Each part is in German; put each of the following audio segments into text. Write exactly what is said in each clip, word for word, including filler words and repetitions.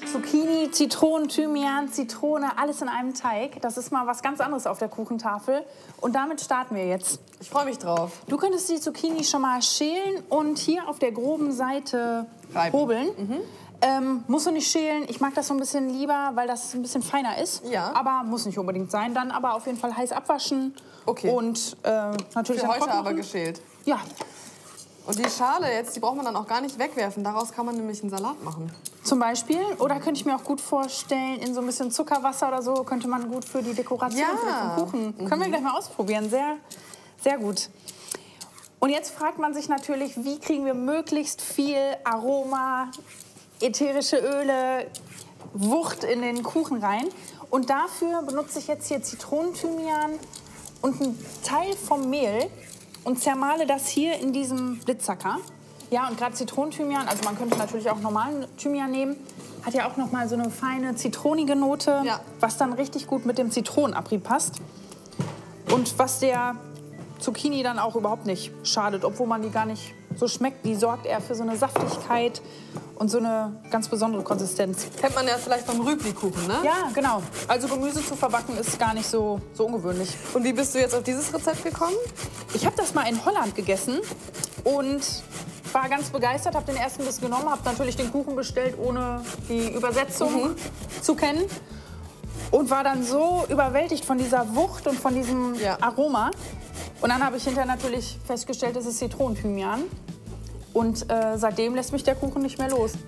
Zucchini, Zitronen, Thymian, Zitrone, alles in einem Teig. Das ist mal was ganz anderes auf der Kuchentafel. Und damit starten wir jetzt. Ich freue mich drauf. Du könntest die Zucchini schon mal schälen und hier auf der groben Seite Reiben. hobeln. Mhm. Ähm, musst du nicht schälen. Ich mag das so ein bisschen lieber, weil das ein bisschen feiner ist. Ja. Aber muss nicht unbedingt sein. Dann aber auf jeden Fall heiß abwaschen. Okay. Und äh, natürlich Für dann heute trocken aber machen. geschält. Ja. Und die Schale jetzt, die braucht man dann auch gar nicht wegwerfen. Daraus kann man nämlich einen Salat machen. Zum Beispiel. Oder könnte ich mir auch gut vorstellen, in so ein bisschen Zuckerwasser oder so, könnte man gut für die Dekoration Ja. für den Kuchen. Mhm. Können wir gleich mal ausprobieren. Sehr, sehr gut. Und jetzt fragt man sich natürlich, wie kriegen wir möglichst viel Aroma, ätherische Öle, Wucht in den Kuchen rein. Und dafür benutze ich jetzt hier Zitronenthymian und einen Teil vom Mehl und zermale das hier in diesem Blitzsacker. Ja, und gerade Zitronenthymian, also man könnte natürlich auch normalen Thymian nehmen, hat ja auch noch mal so eine feine zitronige Note, ja. was dann richtig gut mit dem Zitronenabrieb passt. Und was der Zucchini dann auch überhaupt nicht schadet, obwohl man die gar nicht so schmeckt. Die sorgt eher für so eine Saftigkeit und so eine ganz besondere Konsistenz. Kennt man ja vielleicht vom Rübli-Kuchen, ne? Ja, genau. Also Gemüse zu verbacken ist gar nicht so, so ungewöhnlich. Und wie bist du jetzt auf dieses Rezept gekommen? Ich habe das mal in Holland gegessen und war ganz begeistert, habe den ersten Biss genommen, habe natürlich den Kuchen bestellt, ohne die Übersetzung mhm. zu kennen. Und war dann so überwältigt von dieser Wucht und von diesem ja. Aroma. Und dann habe ich hinterher natürlich festgestellt, es ist Zitronenthymian. Und äh, seitdem lässt mich der Kuchen nicht mehr los.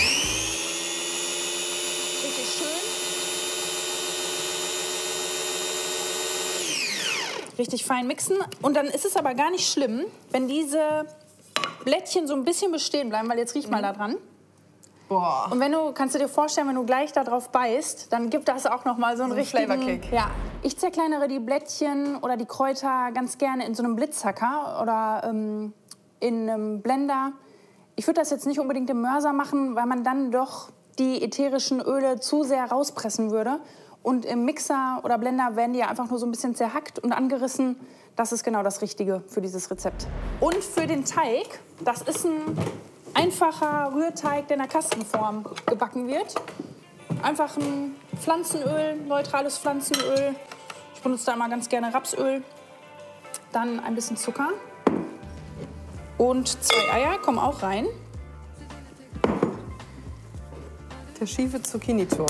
Richtig schön. Richtig fein mixen. Und dann ist es aber gar nicht schlimm, wenn diese Blättchen so ein bisschen bestehen bleiben, weil jetzt riech mal da dran. Boah. Und wenn du, kannst du dir vorstellen, wenn du gleich da drauf beißt, dann gibt das auch noch mal so einen so richtigen Flavorkick. Ja. Ich zerkleinere die Blättchen oder die Kräuter ganz gerne in so einem Blitzhacker oder ähm, in einem Blender. Ich würde das jetzt nicht unbedingt im Mörser machen, weil man dann doch die ätherischen Öle zu sehr rauspressen würde. Und im Mixer oder Blender werden die einfach nur so ein bisschen zerhackt und angerissen. Das ist genau das Richtige für dieses Rezept. Und für den Teig, das ist ein einfacher Rührteig, der in der Kastenform gebacken wird. Einfach ein Pflanzenöl, neutrales Pflanzenöl. Ich benutze da immer ganz gerne Rapsöl. Dann ein bisschen Zucker. Und zwei Eier kommen auch rein. Der schiefe Zucchini-Turm.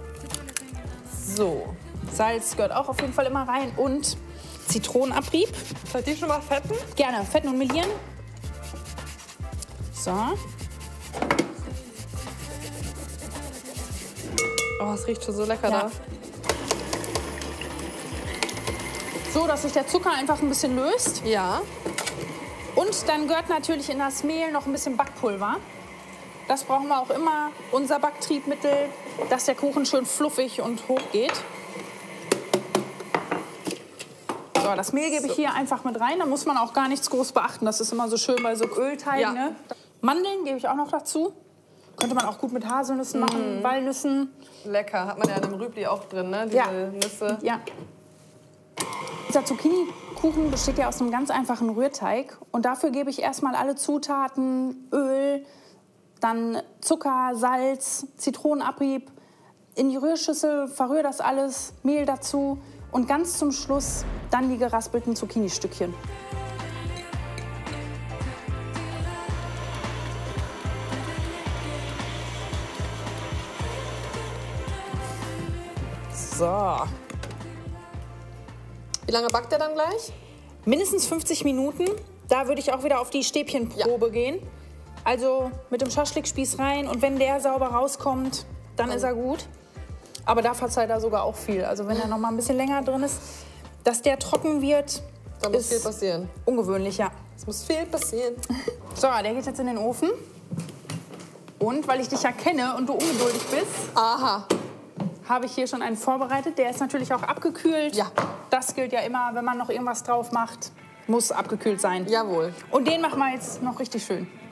So. Salz gehört auch auf jeden Fall immer rein. Und Zitronenabrieb. Soll ich die schon mal fetten? Gerne, fetten und melieren. So. Oh, es riecht schon so lecker Ja. da. So, dass sich der Zucker einfach ein bisschen löst. Ja. Und dann gehört natürlich in das Mehl noch ein bisschen Backpulver. Das brauchen wir auch immer, unser Backtriebmittel, dass der Kuchen schön fluffig und hoch geht. So, das Mehl gebe ich hier einfach mit rein. Da muss man auch gar nichts groß beachten. Das ist immer so schön bei so Ölteigen. Ja. Ne? Mandeln gebe ich auch noch dazu. Könnte man auch gut mit Haselnüssen machen, Walnüssen. Lecker. Hat man ja in einem Rübli auch drin, ne? Diese Ja. Nüsse. Ja. Dieser Zucchini-Kuchen besteht ja aus einem ganz einfachen Rührteig. Und dafür gebe ich erstmal alle Zutaten, Öl, dann Zucker, Salz, Zitronenabrieb in die Rührschüssel, verrühre das alles, Mehl dazu und ganz zum Schluss dann die geraspelten Zucchini-Stückchen. So. Wie lange backt der dann gleich? Mindestens fünfzig Minuten. Da würde ich auch wieder auf die Stäbchenprobe Ja. gehen. Also mit dem Schaschlikspieß rein und wenn der sauber rauskommt, dann ist er gut. Aber da verzeiht er sogar auch viel. Also wenn er noch mal ein bisschen länger drin ist, dass der trocken wird, Da muss ist viel passieren. ungewöhnlich, ja. Es muss viel passieren. So, der geht jetzt in den Ofen. Und weil ich dich ja kenne und du ungeduldig bist, Aha. habe ich hier schon einen vorbereitet. Der ist natürlich auch abgekühlt. Ja. Das gilt ja immer, wenn man noch irgendwas drauf macht, muss abgekühlt sein. Jawohl. Und den machen wir jetzt noch richtig schön.